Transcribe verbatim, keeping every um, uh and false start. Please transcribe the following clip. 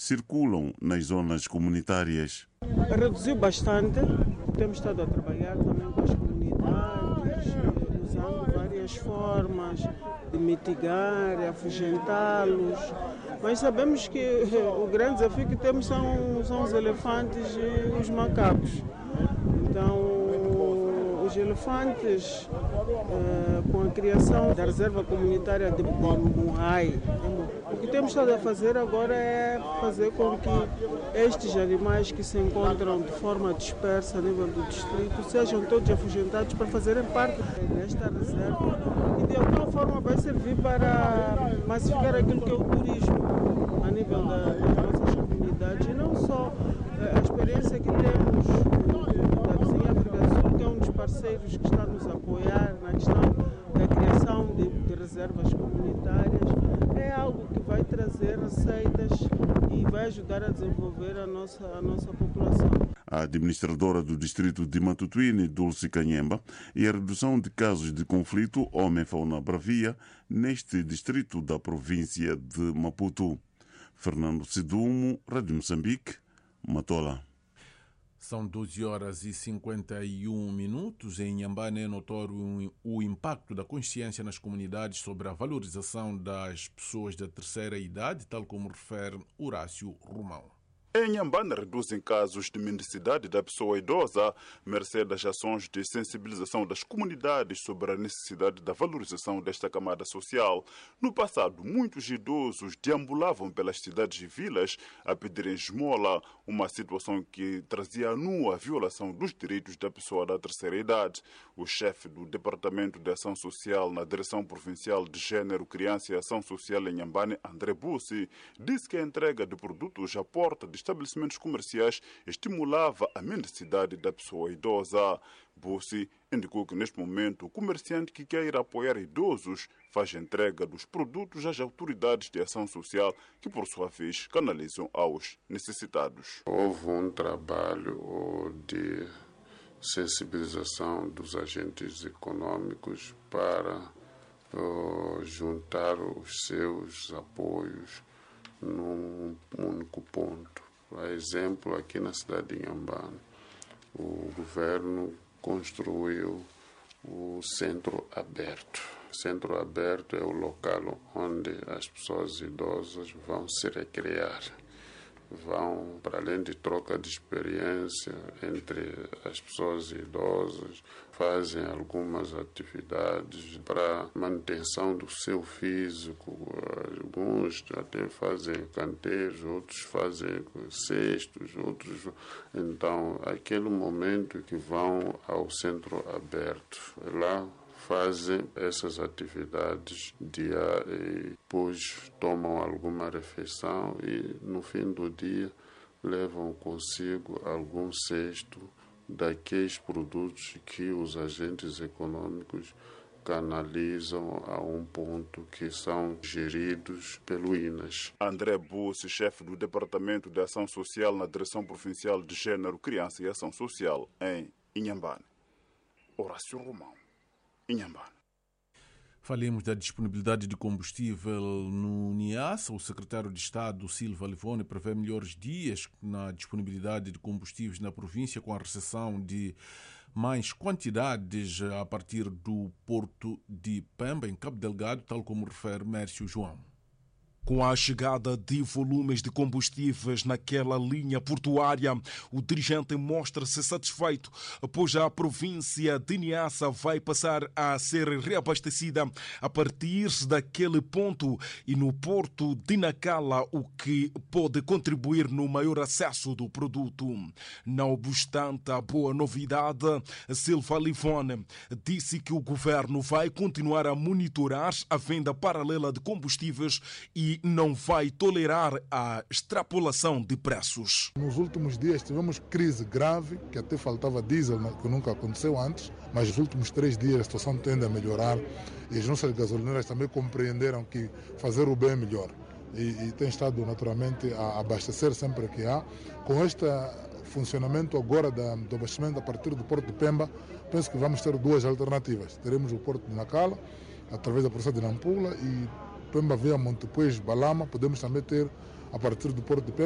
circulam nas zonas comunitárias. Reduziu bastante. Temos estado a trabalhar também com as comunidades, usando várias formas de mitigar, afugentá-los. Mas sabemos que o grande desafio que temos são, são os elefantes e os macacos. Então, os elefantes, eh, com a criação da reserva comunitária de Muhai, o que temos estado a fazer agora é fazer com que estes animais que se encontram de forma dispersa a nível do distrito sejam todos afugentados para fazerem parte desta reserva e de alguma forma vai servir para massificar aquilo que é o turismo a nível da, das nossas comunidades e não só a experiência que temos da vizinha África Sul, que é um dos parceiros que está a nos apoiar na questão da criação de, de reservas comunitárias, é algo que vai trazer receitas e vai ajudar a desenvolver a nossa, a nossa população. A administradora do distrito de Matutuine, Dulce Canhemba, e a redução de casos de conflito homem-fauna bravia neste distrito da província de Maputo. Fernando Sidumo, Rádio Moçambique, Matola. São doze horas e cinquenta e um minutos. Em Inhambane é notório o impacto da consciência nas comunidades sobre a valorização das pessoas da terceira idade, tal como refere Horácio Romão. Em Inhambane reduzem casos de mendicidade da pessoa idosa, mercê das ações de sensibilização das comunidades sobre a necessidade da valorização desta camada social. No passado, muitos idosos deambulavam pelas cidades e vilas a pedirem esmola, uma situação que trazia à nua a violação dos direitos da pessoa da terceira idade. O chefe do Departamento de Ação Social na Direção Provincial de Gênero, Criança e Ação Social em Inhambane, André Bussi, disse que a entrega de produtos à porta de estabelecimentos comerciais estimulava a mendicidade da pessoa idosa. Bussi indicou que neste momento o comerciante que quer ir apoiar idosos faz entrega dos produtos às autoridades de ação social que, por sua vez, canalizam aos necessitados. Houve um trabalho de sensibilização dos agentes econômicos para uh, juntar os seus apoios num único ponto. Por exemplo, aqui na cidade de Inhambane, o governo construiu o Centro Aberto. O Centro Aberto é o local onde as pessoas idosas vão se recrear. Vão, para além de troca de experiência entre as pessoas idosas, fazem algumas atividades para manutenção do seu físico. Alguns até fazem canteiros, outros fazem cestos, outros... Então, aquele momento que vão ao centro aberto, lá fazem essas atividades dia e depois tomam alguma refeição e no fim do dia levam consigo algum cesto daqueles produtos que os agentes econômicos canalizam a um ponto que são geridos pelo I N A S. André Bussi, chefe do Departamento de Ação Social na Direção Provincial de Gênero, Criança e Ação Social em Inhambane. Horácio Romão, Inhambane. Falemos da disponibilidade de combustível no Niassa. O secretário de Estado, Silva Livone, prevê melhores dias na disponibilidade de combustíveis na província, com a recepção de mais quantidades a partir do porto de Pemba, em Cabo Delgado, tal como refere Mércio João. Com a chegada de volumes de combustíveis naquela linha portuária, o dirigente mostra-se satisfeito, pois a província de Niassa vai passar a ser reabastecida a partir daquele ponto e no porto de Nacala, o que pode contribuir no maior acesso do produto. Não obstante a boa novidade, Silva Livone disse que o governo vai continuar a monitorar a venda paralela de combustíveis e não vai tolerar a extrapolação de preços. Nos últimos dias tivemos crise grave, que até faltava diesel, que nunca aconteceu antes, mas nos últimos três dias a situação tende a melhorar e as nossas gasolineiras também compreenderam que fazer o bem é melhor. E, e tem estado naturalmente a abastecer sempre que há. Com este funcionamento agora da, do abastecimento a partir do Porto de Pemba, penso que vamos ter duas alternativas. Teremos o Porto de Nacala, através da Processa de Nampula, e Pemba via Montepuez, Balama, podemos também ter a partir do Porto de Pemba.